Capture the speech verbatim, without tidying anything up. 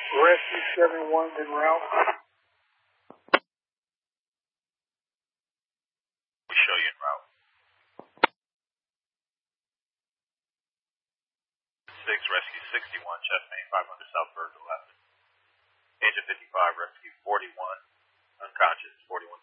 Rescue seventy-one en route. We show you en route. six, Rescue sixty-one, chest main five hundred South Virgil left. Agent fifty-five, Rescue forty-one, unconscious, forty-one